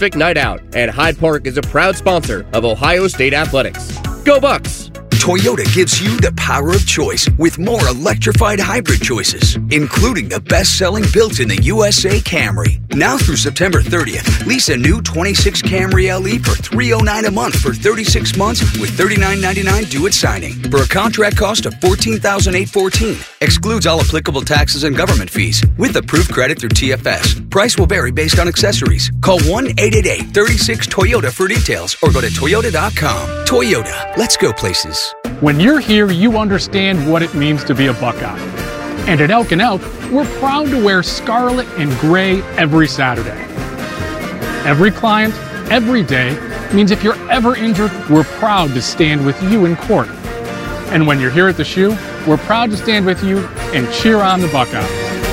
perfect night out, and Hyde Park is a proud sponsor of Ohio State Athletics. Go Bucks! Toyota gives you the power of choice with more electrified hybrid choices, including the best-selling built in the USA Camry. Now through September 30th, lease a new 26 Camry LE for $309 a month for 36 months with $39.99 due at signing. For a contract cost of $14,814. Excludes all applicable taxes and government fees with approved credit through TFS. Price will vary based on accessories. Call 1-888-36-TOYOTA for details or go to Toyota.com. Toyota, let's go places. When you're here, you understand what it means to be a Buckeye. And at Elk & Elk, we're proud to wear scarlet and gray every Saturday. Every client, every day, means if you're ever injured, we're proud to stand with you in court. And when you're here at the shoe, we're proud to stand with you and cheer on the Buckeyes.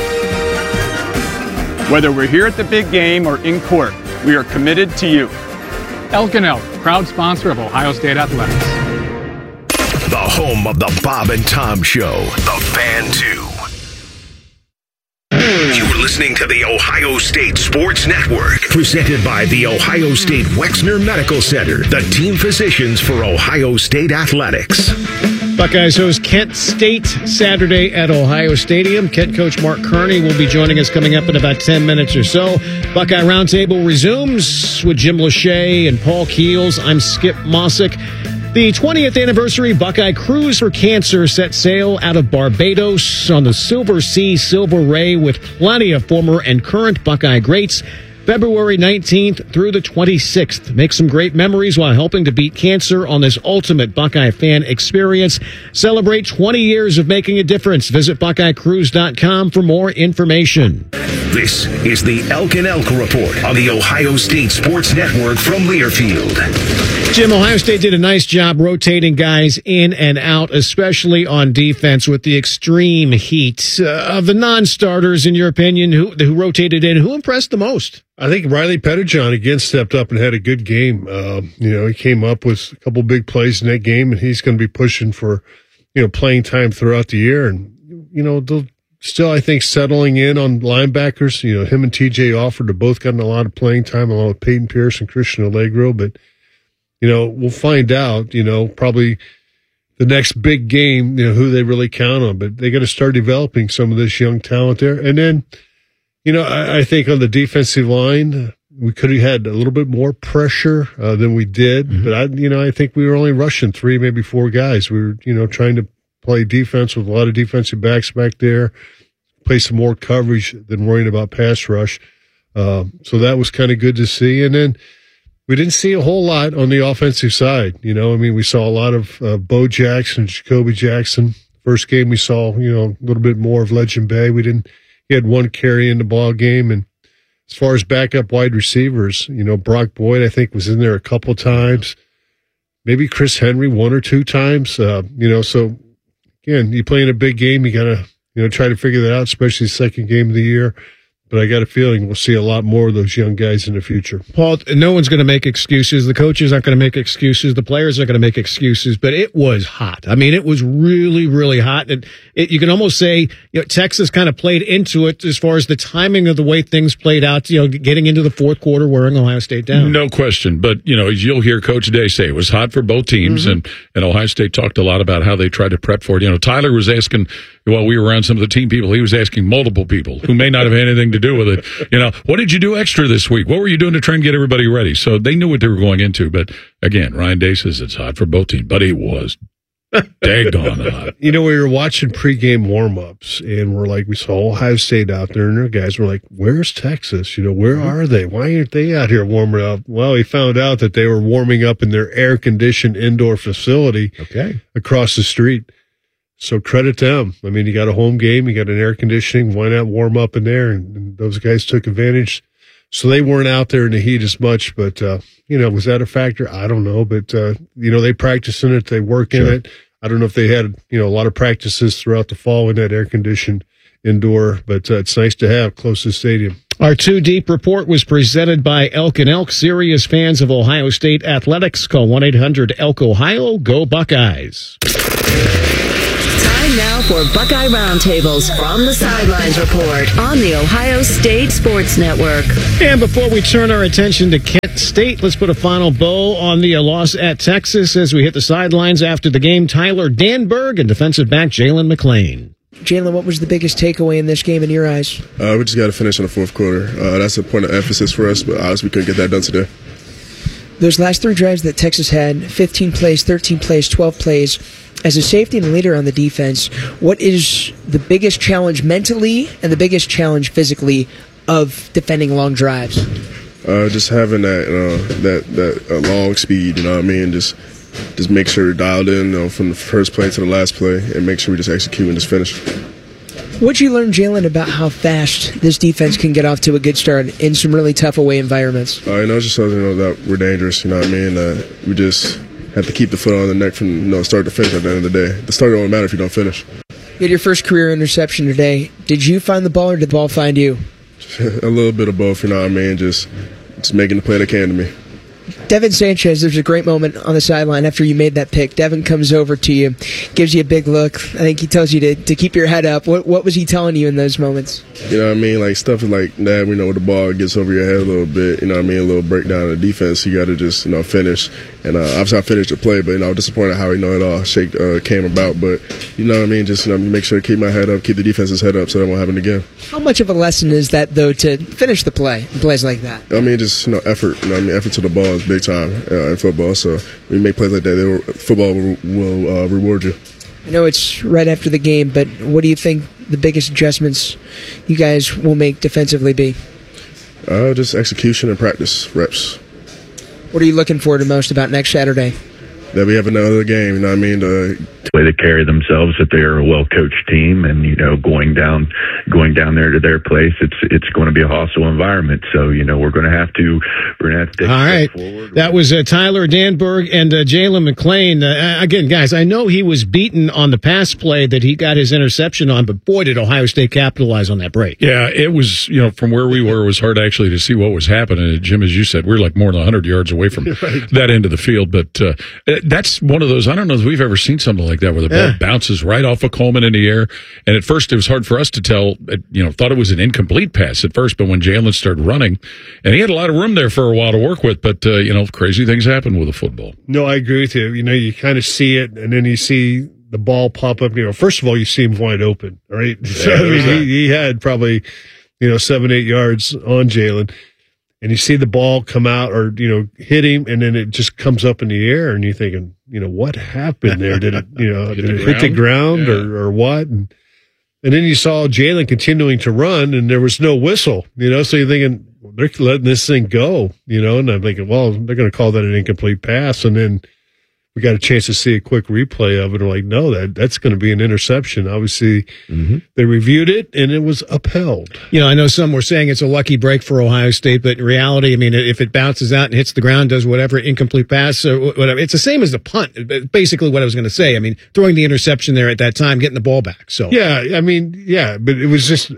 Whether we're here at the big game or in court, we are committed to you. Elk & Elk, proud sponsor of Ohio State Athletics. The home of the Bob and Tom Show, The Fan 2. You're listening to the Ohio State Sports Network, presented by the Ohio State Wexner Medical Center, the team physicians for Ohio State Athletics. Buckeyes host Kent State Saturday at Ohio Stadium. Kent coach Mark Kearney will be joining us coming up in about 10 minutes or so. Buckeye Roundtable resumes with Jim Lachey and Paul Keels. I'm Skip Mossick. The 20th anniversary Buckeye Cruise for Cancer set sail out of Barbados on the Silver Sea Silver Ray with plenty of former and current Buckeye greats. February 19th through the 26th. Make some great memories while helping to beat cancer on this ultimate Buckeye fan experience. Celebrate 20 years of making a difference. Visit BuckeyeCruise.com for more information. This is the Elk & Elk Report on the Ohio State Sports Network from Learfield. Jim, Ohio State did a nice job rotating guys in and out, especially on defense with the extreme heat. Of the non-starters, in your opinion, who rotated in, who impressed the most? I think Riley Pettijohn again stepped up and had a good game. He came up with a couple big plays in that game, and he's going to be pushing for, playing time throughout the year. And, they'll still, I think, settling in on linebackers. Him and TJ Alford have both gotten a lot of playing time along with Peyton Pierce and Christian Allegro. But, we'll find out, probably the next big game, who they really count on. But they got to start developing some of this young talent there. And then, I think on the defensive line, we could have had a little bit more pressure than we did. Mm-hmm. But I think we were only rushing 3, maybe 4 guys. We were, trying to play defense with a lot of defensive backs back there, play some more coverage than worrying about pass rush. So that was kind of good to see. And then we didn't see a whole lot on the offensive side. We saw a lot of Bo Jackson, Jacoby Jackson. First game we saw, a little bit more of Legend Bay. He had 1 carry in the ball game. And as far as backup wide receivers, Brock Boyd, I think, was in there a couple times. Maybe Chris Henry 1 or 2 times. So, again, you play in a big game, you got to, try to figure that out, especially the second game of the year. But I got a feeling we'll see a lot more of those young guys in the future. Paul, no one's going to make excuses. The coaches aren't going to make excuses. The players aren't going to make excuses. But it was hot. I mean, it was really, really hot. And you can almost say Texas kind of played into it as far as the timing of the way things played out, getting into the fourth quarter, wearing Ohio State down. No question. But, as you'll hear Coach Day say, it was hot for both teams. Mm-hmm. And Ohio State talked a lot about how they tried to prep for it. Tyler was asking, while we were around some of the team people, he was asking multiple people who may not have had anything to do with it. What did you do extra this week? What were you doing to try and get everybody ready? So they knew what they were going into. But again, Ryan Day says it's hot for both teams, but it was daggone hot. We were watching pregame warm-ups, and we saw Ohio State out there, and their guys were like, where's Texas? Where are they? Why aren't they out here warming up? Well, we found out that they were warming up in their air-conditioned indoor facility across the street. So credit to them. You got a home game, you got an air conditioning, why not warm up in there? And those guys took advantage. So they weren't out there in the heat as much, but, was that a factor? I don't know. But, they practice in it, they work in it. I don't know if they had, a lot of practices throughout the fall in that air conditioned indoor, but it's nice to have close to the stadium. Our 2 Deep report was presented by Elk & Elk. Serious fans of Ohio State athletics, call 1-800-ELK-OHIO. Go Buckeyes. Time now for Buckeye Roundtables From the Sidelines report on the Ohio State Sports Network. And before we turn our attention to Kent State, let's put a final bow on the loss at Texas as we hit the sidelines after the game. Tyler Danberg and defensive back Jalen McClain. Jalen, what was the biggest takeaway in this game in your eyes? We just got to finish in the fourth quarter. That's a point of emphasis for us, but obviously we couldn't get that done today. Those last 3 drives that Texas had, 15 plays, 13 plays, 12 plays, as a safety and leader on the defense, what is the biggest challenge mentally and the biggest challenge physically of defending long drives? Just having that long speed, you know what I mean? Just make sure we're dialed in from the first play to the last play and make sure we just execute and just finish. What'd you learn, Jalen, about how fast this defense can get off to a good start in some really tough away environments? It just shows that we're dangerous, you know what I mean? We just have to keep the foot on the neck from start to finish at the end of the day. The start don't matter if you don't finish. You had your first career interception today. Did you find the ball or did the ball find you? A little bit of both, you know what I mean? Just making the play that came to me. Devin Sanchez, there's a great moment on the sideline after you made that pick. Devin comes over to you, gives you a big look. I think he tells you to keep your head up. What was he telling you in those moments? You know what I mean? Like stuff like that, with the ball gets over your head a little bit, you know what I mean? A little breakdown of the defense. You got to just, finish. And obviously I finished the play, but, I was disappointed how it all came about. But, you know what I mean? Just, make sure to keep my head up, keep the defense's head up so that won't happen again. How much of a lesson is that, though, to finish the play, plays like that? Just, effort. Effort to the ball is big time in football. So when you make plays like that, football will reward you. I know it's right after the game, but what do you think the biggest adjustments you guys will make defensively be? Just execution and practice reps. What are you looking forward to most about next Saturday? That we have another game, you know what I mean? The way they carry themselves, that they're a well-coached team, and going down there to their place, it's going to be a hostile environment. So we're going to have to take all right. forward. That was Tyler Danberg and Jalen McClain. Again, guys, I know he was beaten on the pass play that he got his interception on, but boy, did Ohio State capitalize on that break. Yeah, it was from where we were, it was hard actually to see what was happening. Jim, as you said, we're like more than 100 yards away from that end of the field, but that's one of those. I don't know if we've ever seen something like that where the ball bounces right off of Coleman in the air. And at first, it was hard for us to tell. Thought it was an incomplete pass at first, but when Jalen started running, and he had a lot of room there for a while to work with. But crazy things happen with a football. No, I agree with you. You kind of see it, and then you see the ball pop up. First of all, you see him wide open, right? So, he had probably 7-8 yards on Jalen. And you see the ball come out or, hit him, and then it just comes up in the air, and you're thinking, what happened there? Did it, did it hit the ground or what? And then you saw Jalen continuing to run, and there was no whistle, so you're thinking, they're letting this thing go, and I'm thinking, well, they're going to call that an incomplete pass. And then we got a chance to see a quick replay of it. We're like, no, that's going to be an interception. Obviously, they reviewed it, and it was upheld. I know some were saying it's a lucky break for Ohio State, but in reality, if it bounces out and hits the ground, does whatever, incomplete pass, or whatever, it's the same as the punt. Basically, what I was going to say. Throwing the interception there at that time, getting the ball back. So yeah, but it was just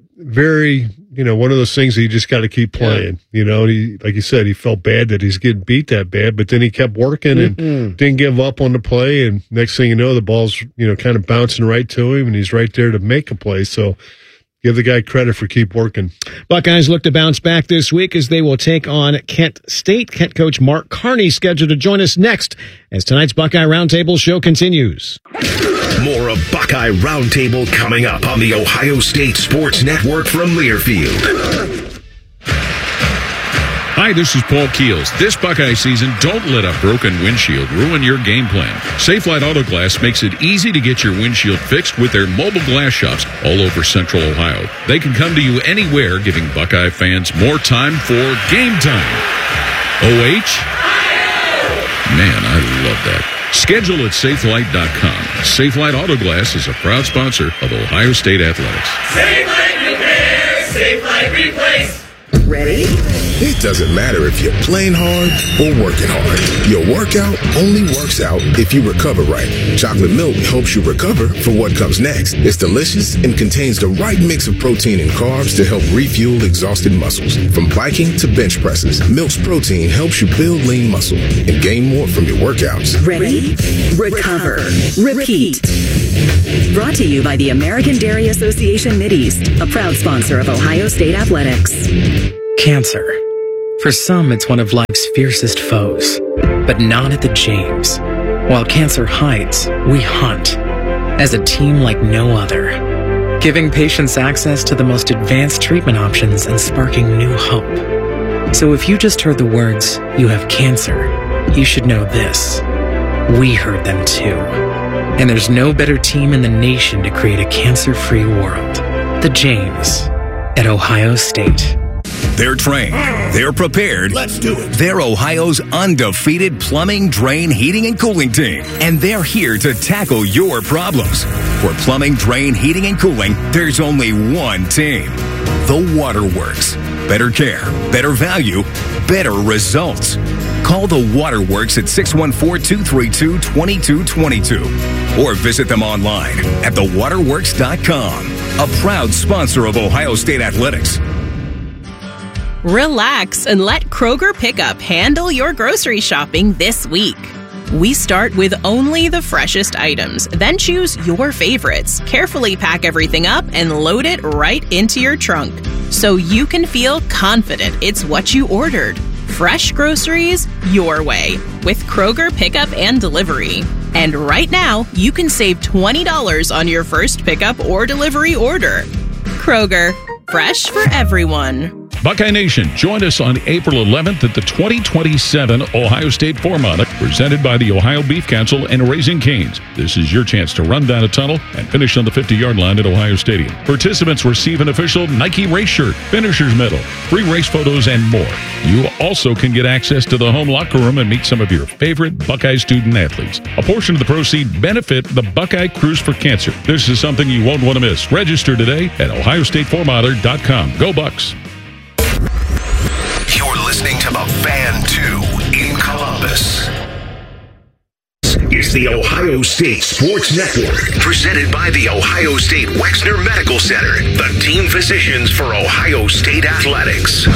very, one of those things that you just got to keep playing. He, like you said, he felt bad that he's getting beat that bad, but then he kept working and didn't give up on the play. And next thing you know, the ball's, kind of bouncing right to him, and he's right there to make a play. So give the guy credit for keep working. Buckeyes look to bounce back this week as they will take on Kent State. Kent coach Mark Carney scheduled to join us next as tonight's Buckeye Roundtable show continues. More of Buckeye Roundtable coming up on the Ohio State Sports Network from Learfield. Hi, this is Paul Keels. This Buckeye season, don't let a broken windshield ruin your game plan. Safelite Auto Glass makes it easy to get your windshield fixed with their mobile glass shops all over Central Ohio. They can come to you anywhere, giving Buckeye fans more time for game time. OH? Man, I love that. Schedule at Safelite.com. Safelite Auto Glass is a proud sponsor of Ohio State Athletics. Safelite Repair, Safelite Replace. Ready? It doesn't matter if you're playing hard or working hard. Your workout only works out if you recover right. Chocolate milk helps you recover for what comes next. It's delicious and contains the right mix of protein and carbs to help refuel exhausted muscles. From biking to bench presses, Milk's protein helps you build lean muscle and gain more from your workouts. Ready, recover, repeat. Brought to you by the American Dairy Association Mid-East, a proud sponsor of Ohio State Athletics. Cancer. For some, it's one of life's fiercest foes, but not at the James. While cancer hides, we hunt as a team like no other, giving patients access to the most advanced treatment options and sparking new hope. So if you just heard the words, "You have cancer," you should know this. We heard them too. And there's no better team in the nation to create a cancer-free world. The James at Ohio State. They're trained. They're prepared. Let's do it. They're Ohio's undefeated plumbing, drain, heating, and cooling team. And they're here to tackle your problems. For plumbing, drain, heating, and cooling, there's only one team. The Waterworks. Better care, better value, better results. Call the Waterworks at 614-232-2222 or visit them online at thewaterworks.com. A proud sponsor of Ohio State Athletics. Relax and let Kroger Pickup handle your grocery shopping this week. We start with only the freshest items, then choose your favorites, carefully pack everything up, and load it right into your trunk so you can feel confident it's what you ordered. Fresh groceries your way with Kroger Pickup and Delivery. And right now, you can save $20 on your first pickup or delivery order. Kroger, fresh for everyone. Buckeye Nation, join us on April 11th at the 2027 Ohio State Four-Mile, presented by the Ohio Beef Council and Raising Cane's. This is your chance to run down a tunnel and finish on the 50-yard line at Ohio Stadium. Participants receive an official Nike race shirt, finisher's medal, free race photos, and more. You also can get access to the home locker room and meet some of your favorite Buckeye student athletes. A portion of the proceeds benefit the Buckeye Cruise for Cancer. This is something you won't want to miss. Register today at ohiostatefourmiler.com. Go Bucks! You're listening to the Fan 2 in Columbus. It's the Ohio State Sports Network, presented by the Ohio State Wexner Medical Center, the team physicians for Ohio State Athletics.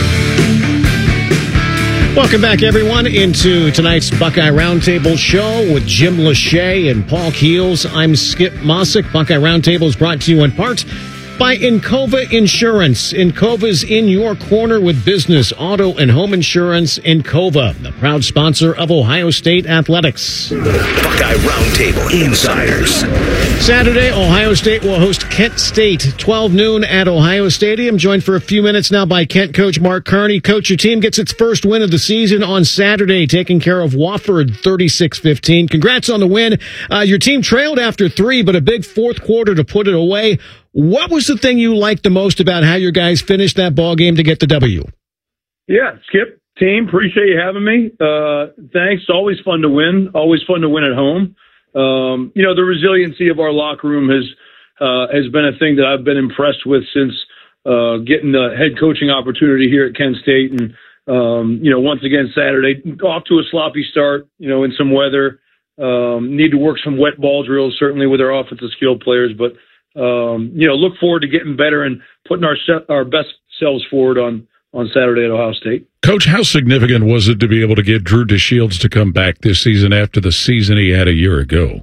Welcome back, everyone, into tonight's Buckeye Roundtable show with Jim Lachey and Paul Keels. I'm Skip Mossick. Buckeye Roundtable is brought to you in part by Encova Insurance. Encova's in your corner with business, auto, and home insurance. Encova, the proud sponsor of Ohio State Athletics. Buckeye Roundtable Insiders. Saturday, Ohio State will host Kent State, 12 noon at Ohio Stadium. Joined for a few minutes now by Kent coach Mark Kearney. Coach, your team gets its first win of the season on Saturday, taking care of Wofford 36-15. Congrats on the win. Your team trailed after 3, but a big fourth quarter to put it away. What was the thing you liked the most about how your guys finished that ball game to get the W? Yeah, Skip, team, appreciate you having me. Thanks. Always fun to win. Always fun to win at home. The resiliency of our locker room has been a thing that I've been impressed with since getting the head coaching opportunity here at Kent State. And, once again, Saturday, off to a sloppy start, in some weather. Need to work some wet ball drills, certainly with our offensive skilled players, but look forward to getting better and putting our best selves forward on Saturday at Ohio State. Coach, how significant was it to be able to get Drew DeShields to come back this season after the season he had a year ago?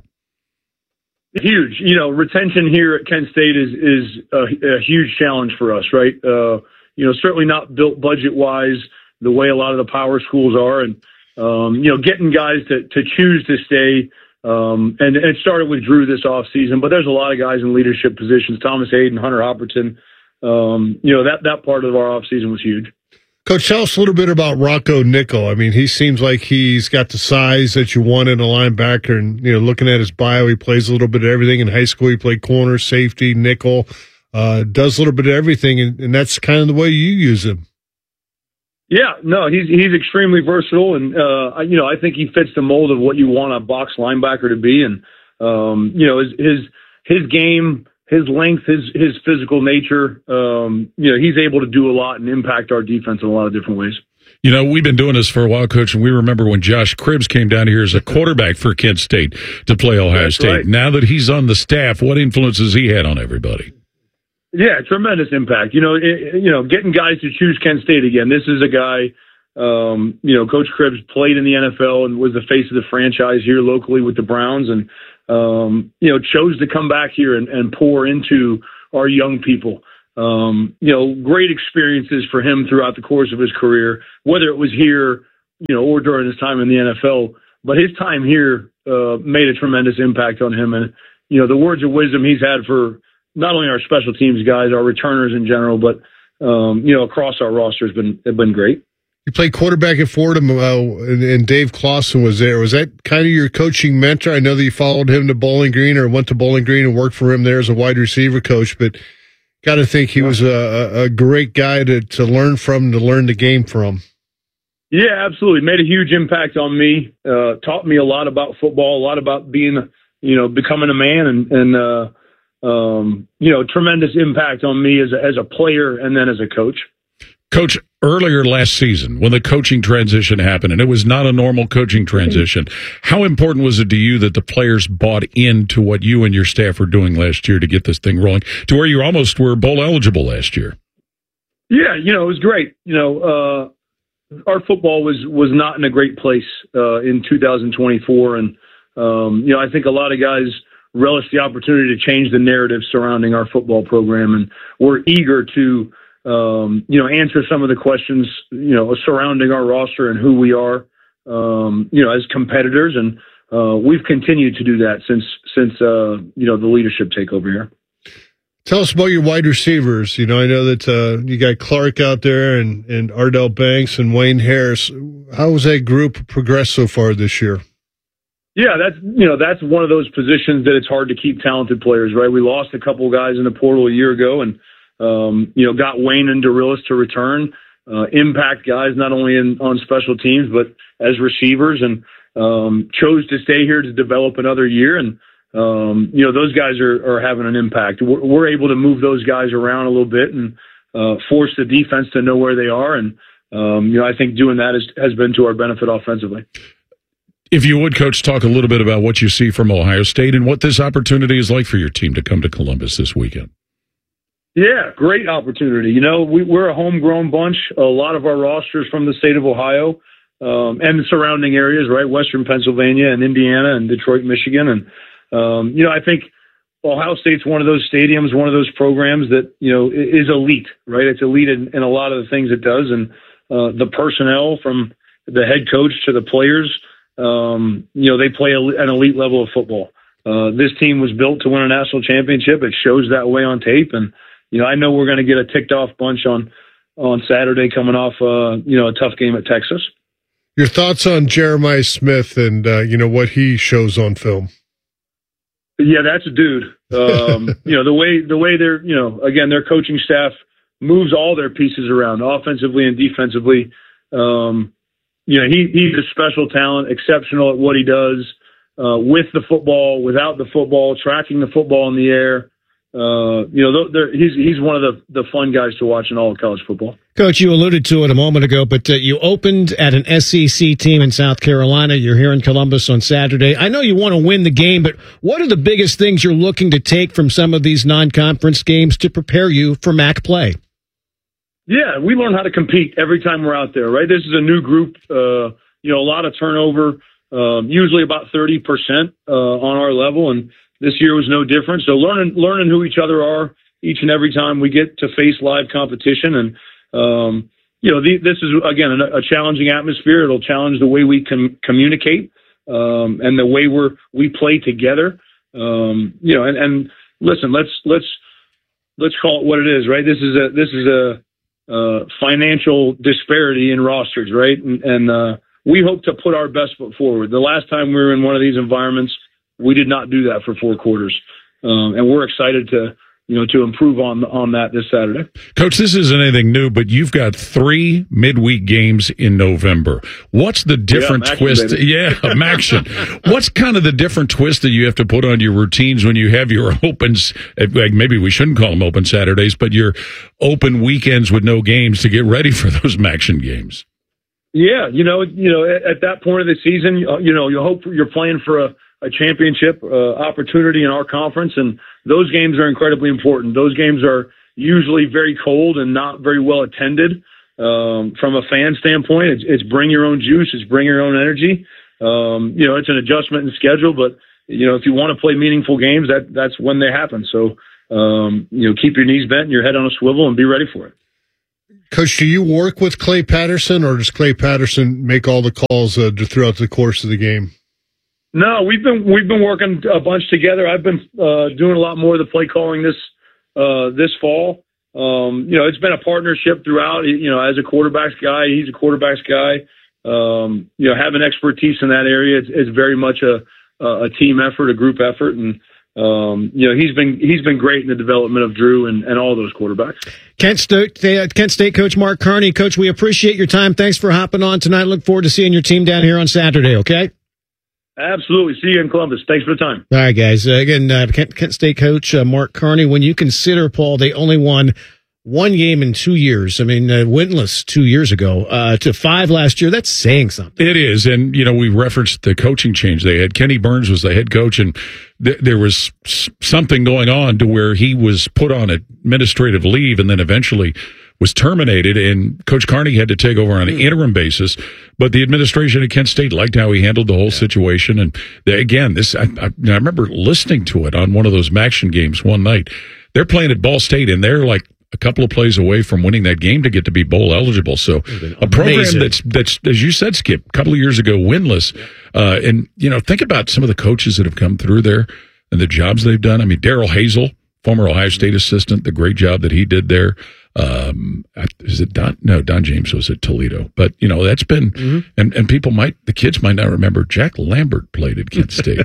Huge. Retention here at Kent State is a huge challenge for us, right? Certainly not built budget-wise the way a lot of the power schools are. And, getting guys to choose to stay. And it started with Drew this offseason, but there's a lot of guys in leadership positions, Thomas Hayden, Hunter Hopperton. That part of our offseason was huge. Coach, tell us a little bit about Rocco Nickel. I mean, he seems like he's got the size that you want in a linebacker. And, looking at his bio, he plays a little bit of everything. In high school, he played corner, safety, nickel, does a little bit of everything. And that's kind of the way you use him. Yeah, no, he's extremely versatile. And, I think he fits the mold of what you want a box linebacker to be. And, his game, his length, his physical nature, he's able to do a lot and impact our defense in a lot of different ways. You know, we've been doing this for a while, Coach, and we remember when Josh Cribbs came down here as a quarterback for Kent State to play Ohio State. Right. Now that he's on the staff, what influence has he had on everybody? Yeah, tremendous impact. Getting guys to choose Kent State again. This is a guy, Coach Cribbs played in the NFL and was the face of the franchise here locally with the Browns, and chose to come back here and pour into our young people. Great experiences for him throughout the course of his career, whether it was here, or during his time in the NFL. But his time here made a tremendous impact on him. And, the words of wisdom he's had for not only our special teams guys, our returners in general, but, across our roster have been great. You played quarterback at Fordham, and Dave Clawson was there. Was that kind of your coaching mentor? I know that you followed him to Bowling Green or went to Bowling Green and worked for him there as a wide receiver coach, but got to think he was a great guy to learn from, to learn the game from. Yeah, absolutely. Made a huge impact on me. Taught me a lot about football, a lot about being, becoming a man, and tremendous impact on me as a player and then as a coach. Coach, earlier last season, when the coaching transition happened, and it was not a normal coaching transition, how important was it to you that the players bought into what you and your staff were doing last year to get this thing rolling to where you almost were bowl eligible last year? Yeah, it was great. Our football was not in a great place in 2024, and I think a lot of guys relish the opportunity to change the narrative surrounding our football program, and we're eager to answer some of the questions, surrounding our roster and who we are, as competitors. And we've continued to do that since the leadership takeover here. Tell us about your wide receivers. I know that you got Clark out there and Ardell Banks and Wayne Harris. How has that group progressed so far this year? Yeah, that's one of those positions that it's hard to keep talented players, right? We lost a couple guys in the portal a year ago, and got Wayne and Dorillis to return, impact guys not only on special teams but as receivers, and chose to stay here to develop another year. And those guys are having an impact. We're able to move those guys around a little bit and force the defense to know where they are. And I think doing that has been to our benefit offensively. If you would, Coach, talk a little bit about what you see from Ohio State and what this opportunity is like for your team to come to Columbus this weekend. Yeah, great opportunity. We're a homegrown bunch. A lot of our rosters from the state of Ohio and the surrounding areas, right? Western Pennsylvania and Indiana and Detroit, Michigan. And, I think Ohio State's one of those stadiums, one of those programs that, is elite, right? It's elite in a lot of the things it does. And the personnel from the head coach to the players, they play an elite level of football. This team was built to win a national championship. It shows that way on tape. And, I know we're going to get a ticked off bunch on Saturday coming off, a tough game at Texas. Your thoughts on Jeremiah Smith and, what he shows on film? Yeah, that's a dude. The way they're, again, their coaching staff moves all their pieces around offensively and defensively. He's a special talent, exceptional at what he does with the football, without the football, tracking the football in the air. He's one of the fun guys to watch in all of college football. Coach, you alluded to it a moment ago, but you opened at an SEC team in South Carolina. You're here in Columbus on Saturday. I know you want to win the game, but what are the biggest things you're looking to take from some of these non-conference games to prepare you for MAC play? Yeah, we learn how to compete every time we're out there, right? This is a new group, a lot of turnover, usually about 30% on our level, and this year was no different. So learning who each other are each and every time we get to face live competition. And, this is, again, a challenging atmosphere. It'll challenge the way we can communicate and the way we play together. And listen, let's call it what it is, right? This is a financial disparity in rosters, right? And we hope to put our best foot forward. The last time we were in one of these environments, we did not do that for 4 quarters. And we're excited to improve on that this Saturday. Coach, this isn't anything new, but you've got 3 midweek games in November. What's the different twist? Action. What's kind of the different twist that you have to put on your routines when you have your opens? Maybe we shouldn't call them open Saturdays, but your open weekends with no games to get ready for those Maction games. Yeah, at that point of the season, you hope you're playing for a championship opportunity in our conference, and those games are incredibly important. Those games are usually very cold and not very well attended. From a fan standpoint, it's bring your own juice, it's bring your own energy. It's an adjustment in schedule, but if you want to play meaningful games, that's when they happen. So, keep your knees bent and your head on a swivel and be ready for it. Coach, do you work with Clay Patterson, or does Clay Patterson make all the calls throughout the course of the game? No, we've been working a bunch together. I've been doing a lot more of the play calling this fall. It's been a partnership throughout. As a quarterbacks guy, he's a quarterbacks guy. Having expertise in that area, it's very much a team effort, a group effort, and he's been great in the development of Drew and all those quarterbacks. Kent State coach Mark Carney. Coach, we appreciate your time. Thanks for hopping on tonight. Look forward to seeing your team down here on Saturday. Okay. Absolutely. See you in Columbus. Thanks for the time. All right, guys. Again, Kent State coach Mark Carney. When you consider, Paul, they only won one game in 2 years. I mean, winless 2 years ago to 5 last year. That's saying something. It is. And, we referenced the coaching change they had. Kenny Burns was the head coach, and there was something going on to where he was put on administrative leave and then eventually was terminated, and Coach Carney had to take over on an interim basis. But the administration at Kent State liked how he handled the whole situation. And again, I remember listening to it on one of those Maction games one night. They're playing at Ball State, and they're like a couple of plays away from winning that game to get to be bowl eligible. So a program that's, as you said, Skip, a couple of years ago, winless. And, think about some of the coaches that have come through there and the jobs they've done. I mean, Darrell Hazel, former Ohio State assistant, the great job that he did there. Is it Don? No, Don James was at Toledo. But, that's been, and the kids might not remember, Jack Lambert played at Kent State.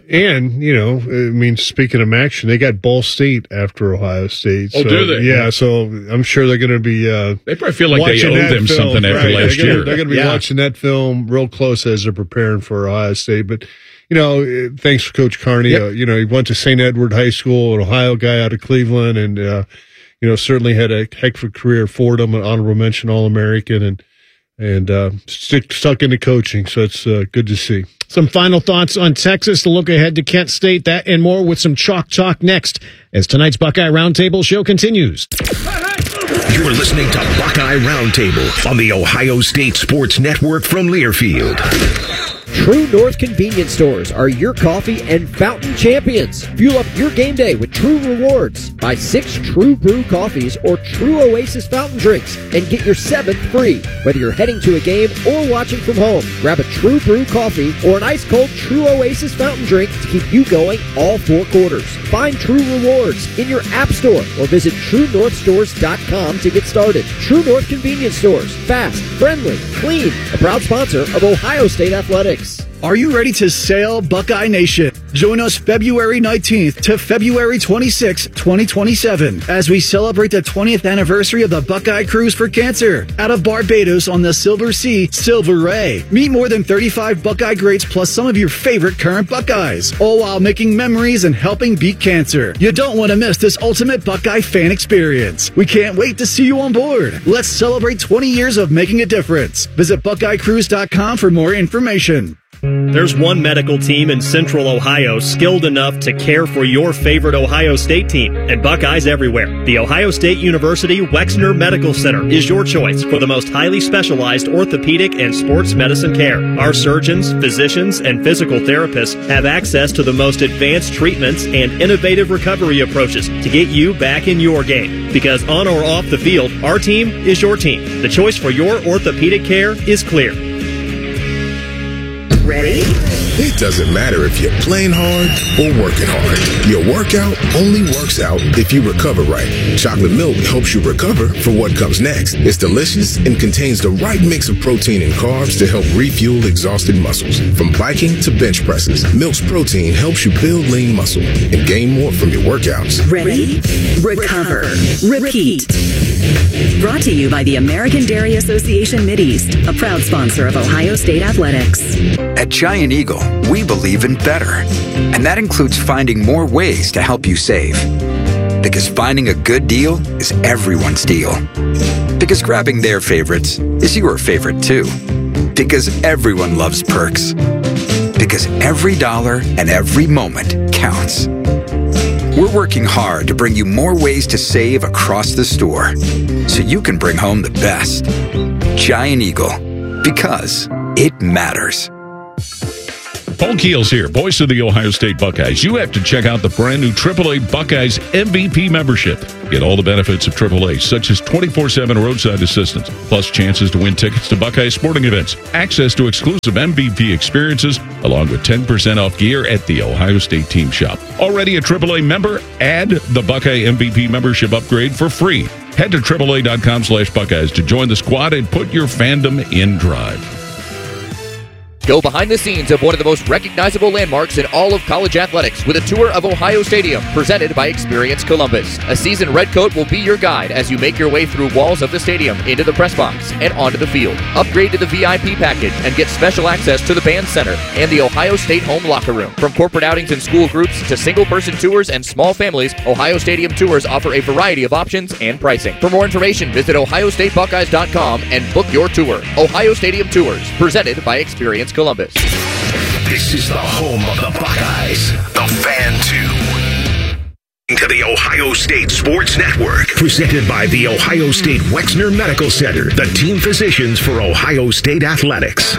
And, speaking of Maction, they got Ball State after Ohio State. Oh, do they? Yeah, so I'm sure they're going to be they probably feel like they owe them something after last year. They're going to be watching that film real close as they're preparing for Ohio State. But, thanks for Coach Carney. Yep. He went to St. Edward High School, an Ohio guy out of Cleveland, and, certainly had a heck of a career at Fordham, an honorable mention All-American, and stuck into coaching. So it's good to see. Some final thoughts on Texas, the look ahead to Kent State, that and more with some Chalk Talk next as tonight's Buckeye Roundtable show continues. You're listening to Buckeye Roundtable on the Ohio State Sports Network from Learfield. True North convenience stores are your coffee and fountain champions. Fuel up your game day with True Rewards. Buy 6 True Brew coffees or True Oasis fountain drinks and get your 7th free. Whether you're heading to a game or watching from home, grab a True Brew coffee or an ice-cold True Oasis fountain drink to keep you going all 4 quarters. Find True Rewards in your app store or visit TrueNorthStores.com to get started. True North convenience stores. Fast, friendly, clean. A proud sponsor of Ohio State Athletics. Are you ready to sail, Buckeye Nation? Join us February 19th to February 26th, 2027, as we celebrate the 20th anniversary of the Buckeye Cruise for Cancer out of Barbados on the Silver Sea, Silver Ray. Meet more than 35 Buckeye greats plus some of your favorite current Buckeyes, all while making memories and helping beat cancer. You don't want to miss this ultimate Buckeye fan experience. We can't wait to see you on board. Let's celebrate 20 years of making a difference. Visit BuckeyeCruise.com for more information. There's one medical team in Central Ohio skilled enough to care for your favorite Ohio State team, and Buckeyes everywhere. The Ohio State University Wexner Medical Center is your choice for the most highly specialized orthopedic and sports medicine care. Our surgeons, physicians, and physical therapists have access to the most advanced treatments and innovative recovery approaches to get you back in your game. Because on or off the field, our team is your team. The choice for your orthopedic care is clear. Ready? It doesn't matter if you're playing hard or working hard. Your workout only works out if you recover right. Chocolate milk helps you recover for what comes next. It's delicious and contains the right mix of protein and carbs to help refuel exhausted muscles. From biking to bench presses, Milk's protein helps you build lean muscle and gain more from your workouts. Ready? Recover. Repeat. Brought to you by the American Dairy Association Mideast, a proud sponsor of Ohio State Athletics. At Giant Eagle, we believe in better, and that includes finding more ways to help you save. Because finding a good deal is everyone's deal. Because grabbing their favorites is your favorite too. Because everyone loves perks. Because every dollar and every moment counts. We're working hard to bring you more ways to save across the store, so you can bring home the best. Giant Eagle, because it matters. Paul Keels here, voice of the Ohio State Buckeyes. You have to check out the brand new AAA Buckeyes MVP membership. Get all the benefits of AAA, such as 24/7 roadside assistance, plus chances to win tickets to Buckeye sporting events, access to exclusive MVP experiences, along with 10% off gear at the Ohio State team shop. Already a AAA member? Add the Buckeye MVP membership upgrade for free. Head to AAA.com/Buckeyes to join the squad and put your fandom in drive. Go behind the scenes of one of the most recognizable landmarks in all of college athletics with a tour of Ohio Stadium presented by Experience Columbus. A seasoned redcoat will be your guide as you make your way through walls of the stadium, into the press box, and onto the field. Upgrade to the VIP package and get special access to the band center and the Ohio State home locker room. From corporate outings and school groups to single-person tours and small families, Ohio Stadium tours offer a variety of options and pricing. For more information, visit ohiostatebuckeyes.com and book your tour. Ohio Stadium Tours, presented by Experience Columbus. This is the home of the Buckeyes, the Fan 2. To the Ohio State Sports Network, presented by the Ohio State Wexner Medical Center, the team physicians for Ohio State athletics.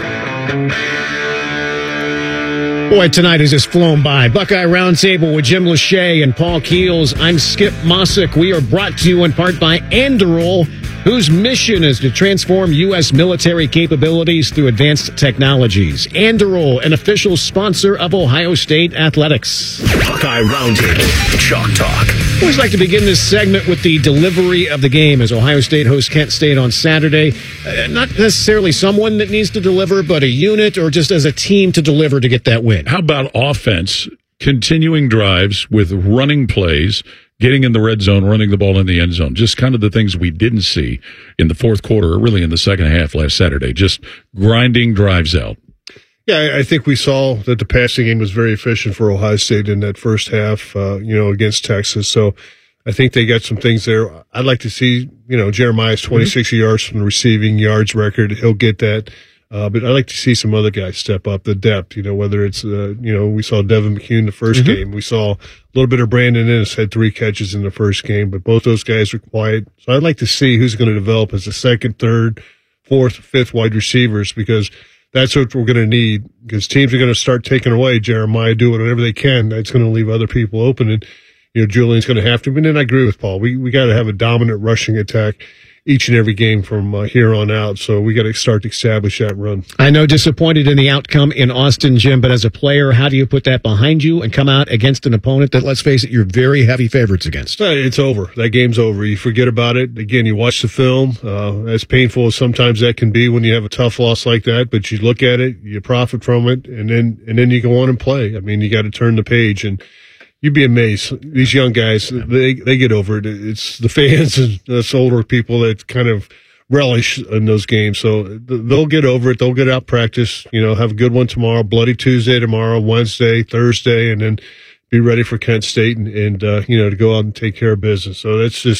Boy, tonight has just flown by. Buckeye Roundtable with Jim Lachey and Paul Keels. I'm Skip Mossick. We are brought to you in part by Anduril, whose mission is to transform U.S. military capabilities through advanced technologies. Anduril, an official sponsor of Ohio State athletics. Buckeye Roundtable, Chalk Talk. I always like to begin this segment with the delivery of the game as Ohio State hosts Kent State on Saturday. Not necessarily someone that needs to deliver, but a unit or just as a team to deliver to get that win. How about offense, continuing drives with running plays, getting in the red zone, running the ball in the end zone? Just kind of the things we didn't see in the fourth quarter or really in the second half last Saturday. Just grinding drives out. Yeah, I think we saw that the passing game was very efficient for Ohio State in that first half, against Texas. So I think they got some things there. I'd like to see, Jeremiah's 26 yards from the receiving yards record. He'll get that. But I'd like to see some other guys step up the depth, whether it's, we saw Devin McCune the first game. We saw a little bit of Brandon Ennis had 3 catches in the first game, but both those guys were quiet. So I'd like to see who's going to develop as the second, third, fourth, fifth wide receivers, because that's what we're going to need, because teams are going to start taking away Jeremiah, doing whatever they can. That's going to leave other people open, and Julian's going to have to. But then I agree with Paul. We got to have a dominant rushing attack each and every game from here on out. So we got to start to establish that run. I know disappointed in the outcome in Austin, Jim, but as a player, how do you put that behind you and come out against an opponent that, let's face it, you're very heavy favorites against? It's over. That game's over. You forget about it. Again, you watch the film. As painful as sometimes that can be when you have a tough loss like that, but you look at it, you profit from it, and then you go on and play. I mean, you got to turn the page, and you'd be amazed. These young guys, they get over it. It's the fans and us older people that kind of relish in those games. So they'll get over it. They'll get out practice, have a good one tomorrow, Bloody Tuesday tomorrow, Wednesday, Thursday, and then be ready for Kent State and to go out and take care of business. So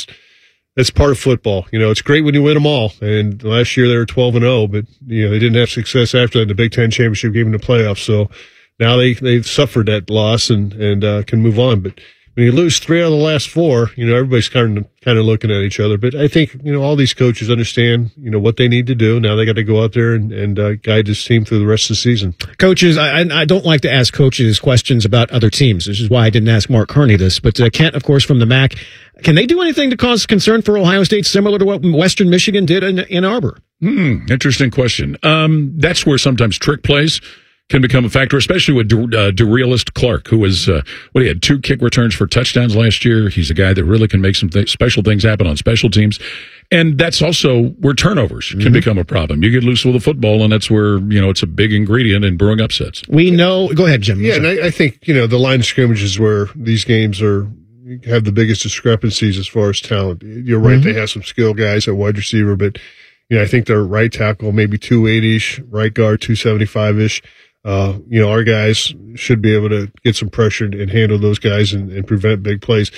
that's part of football. It's great when you win them all. And last year they were 12-0, but they didn't have success after that in the Big Ten championship game in the playoffs. So now they've suffered that loss and can move on. But when you lose 3 out of the last 4, everybody's kind of looking at each other. But I think, all these coaches understand, what they need to do. Now they got to go out there and guide this team through the rest of the season. Coaches, I don't like to ask coaches questions about other teams. This is why I didn't ask Mark Kearney this. But Kent, of course, from the MAC, can they do anything to cause concern for Ohio State similar to what Western Michigan did in Ann Arbor? Interesting question. That's where sometimes trick plays can become a factor, especially with DeRealist Clark, who was, he had 2 kick returns for touchdowns last year. He's a guy that really can make some special things happen on special teams. And that's also where turnovers can become a problem. You get loose with the football, and that's where, it's a big ingredient in brewing upsets. We know. Go ahead, Jim. Yeah, and I think, the line of scrimmage is where these games have the biggest discrepancies as far as talent. You're right, they have some skill guys at wide receiver, but, I think their right tackle, maybe 280-ish, right guard, 275-ish. Our guys should be able to get some pressure and handle those guys and prevent big plays.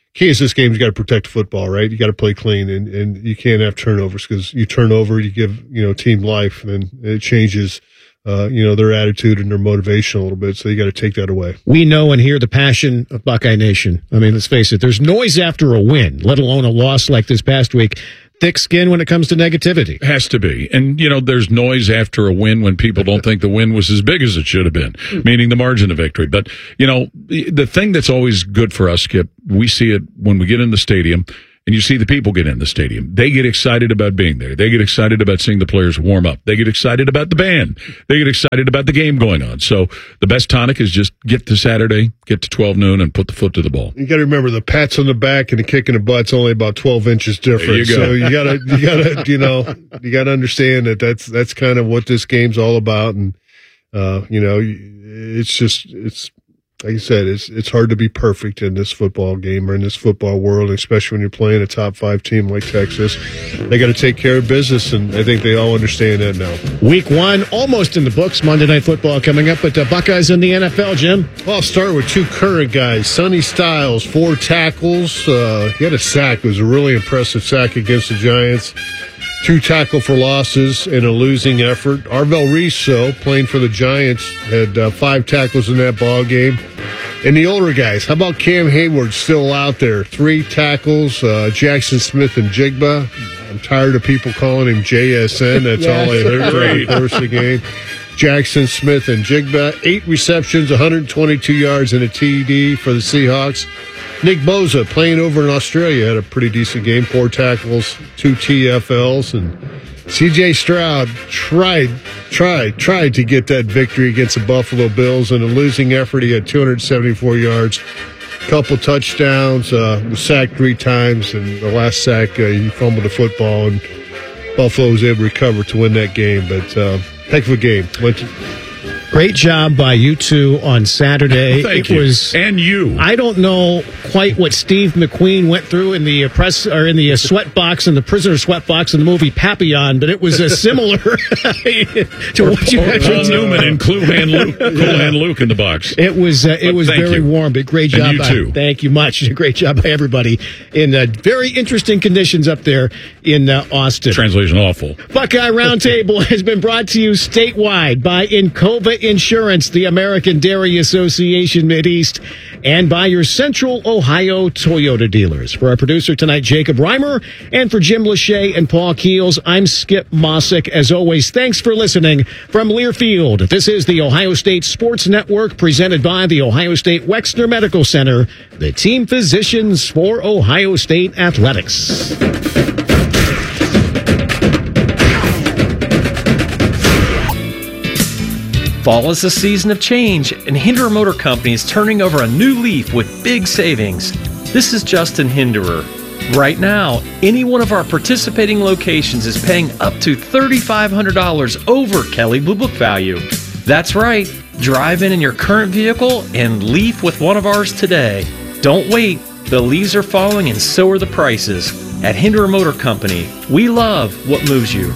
key is this game's got to protect the football, right? You got to play clean, and you can't have turnovers, because you turn over, you give, team life, and it changes, their attitude and their motivation a little bit. So you got to take that away. We know and hear the passion of Buckeye Nation. I mean, let's face it, there's noise after a win, let alone a loss like this past week. Thick skin when it comes to negativity. Has to be. And, there's noise after a win when people don't think the win was as big as it should have been, meaning the margin of victory. But, the thing that's always good for us, Skip, we see it when we get in the stadium, and you see the people get in the stadium. They get excited about being there. They get excited about seeing the players warm up. They get excited about the band. They get excited about the game going on. So the best tonic is just get to Saturday, get to 12 noon, and put the foot to the ball. You got to remember, the pats on the back and the kick in the butt's only about 12 inches different. There you go. So you gotta understand that that's kind of what this game's all about. And it's like I said, it's hard to be perfect in this football game or in this football world, especially when you're playing a top 5 team like Texas. They got to take care of business, and I think they all understand that now. Week 1, almost in the books. Monday Night Football coming up, but Buckeyes in the NFL, Jim. Well, I'll start with 2 current guys. Sonny Styles, 4 tackles. He had a sack. It was a really impressive sack against the Giants. 2 tackle for losses in a losing effort. Arvell Reese, playing for the Giants, had 5 tackles in that ball game. And the older guys, how about Cam Hayward still out there? 3 tackles, Jackson Smith and Jigba. I'm tired of people calling him JSN. That's all I heard during the course of the game. Jackson Smith and Jigba, 8 receptions, 122 yards and a TD for the Seahawks. Nick Bosa, playing over in Australia, had a pretty decent game. 4 tackles, 2 TFLs, and C.J. Stroud tried to get that victory against the Buffalo Bills in a losing effort. He had 274 yards, couple touchdowns, was sacked 3 times, and the last sack, he fumbled the football, and Buffalo was able to recover to win that game. But heck of a game. Great job by you 2 on Saturday. Thank you. And you. I don't know quite what Steve McQueen went through in the press or in the sweat box, in the prisoner sweat box in the movie Papillon, but it was similar to what you had. Paul Newman and Cool Hand Luke in the box. It was very warm, but great job. And you too. Thank you much. Great job by everybody in very interesting conditions up there in Austin. Translation awful. Buckeye Roundtable has been brought to you statewide by Encova Insurance, the American Dairy Association Mideast, and by your Central Ohio Toyota dealers. For our producer tonight, Jacob Reimer, and for Jim Lachey and Paul Keels, I'm Skip Mossick. As always, thanks for listening from Learfield. This is the Ohio State Sports Network, presented by the Ohio State Wexner Medical Center, the team physicians for Ohio State Athletics. Fall is a season of change, and Hinderer Motor Company is turning over a new leaf with big savings. This is Justin Hinderer. Right now, any one of our participating locations is paying up to $3,500 over Kelley Blue Book value. That's right. Drive in your current vehicle and leaf with one of ours today. Don't wait. The leaves are falling and so are the prices. At Hinderer Motor Company, we love what moves you.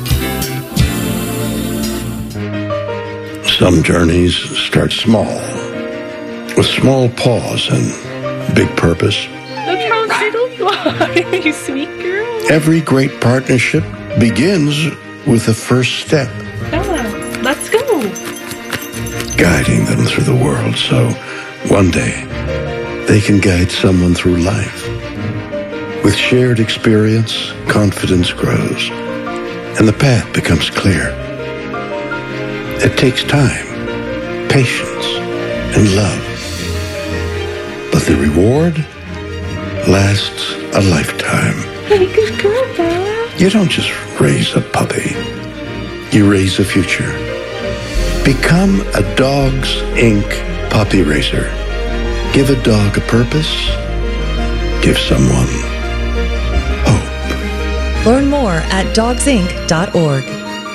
Some journeys start small, with small pause and big purpose. Look how little you are, you sweet girl. Every great partnership begins with the first step. Bella, let's go. Guiding them through the world so one day they can guide someone through life. With shared experience, confidence grows, and the path becomes clear. It takes time, patience, and love. But the reward lasts a lifetime. Hey, good girl, Bella. You don't just raise a puppy. You raise a future. Become a Dogs Inc. puppy raiser. Give a dog a purpose. Give someone hope. Learn more at dogsinc.org.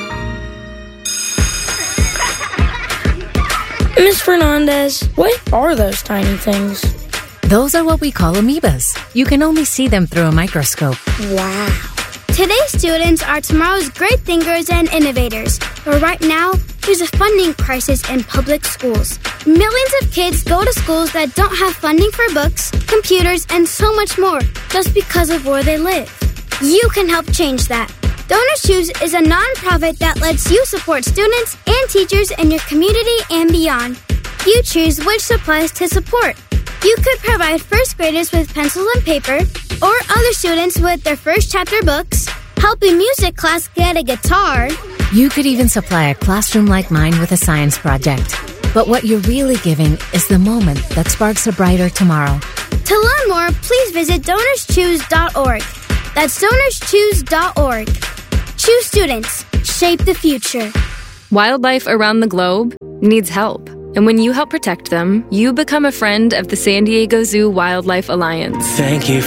Ms. Fernandez, what are those tiny things? Those are what we call amoebas. You can only see them through a microscope. Wow. Today's students are tomorrow's great thinkers and innovators. But right now, there's a funding crisis in public schools. Millions of kids go to schools that don't have funding for books, computers, and so much more just because of where they live. You can help change that. Donors Choose is a nonprofit that lets you support students and teachers in your community and beyond. You choose which supplies to support. You could provide first graders with pencils and paper, or other students with their first chapter books, help a music class get a guitar. You could even supply a classroom like mine with a science project. But what you're really giving is the moment that sparks a brighter tomorrow. To learn more, please visit DonorsChoose.org. That's DonorsChoose.org. Choose students. Shape the future. Wildlife around the globe needs help. And when you help protect them, you become a friend of the San Diego Zoo Wildlife Alliance. Thank you